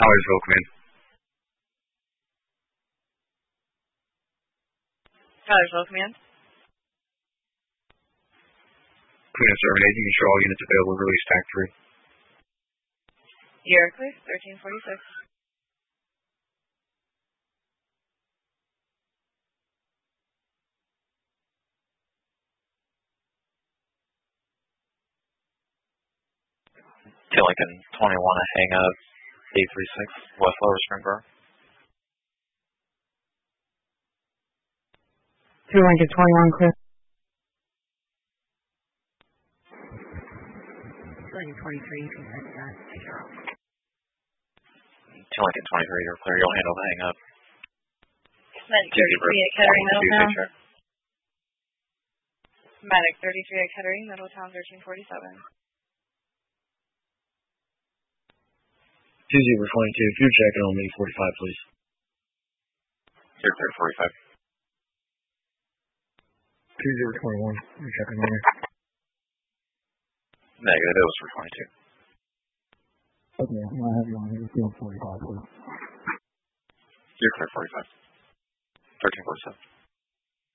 Townsville, come in. Townsville, come in. Clean and Sermon 8, you can show all units available, release TAC 3. You're clear, 1346. Lincoln 21, a hang up, 836, West Lower Springboro. Lincoln 21, clear. Lincoln 23, you can send that. Lincoln 23, you're clear. You'll handle the hang up. Medic 33 at Kettering, Middletown. Medic 33 at Kettering, Middletown, 1347. 2022, if you're checking on me, 45, please. You're clear, 45. 2021, you're checking on me. Negative, it was for 22. Okay, I have you on here. Field 45, please. You're clear, 45. 1347.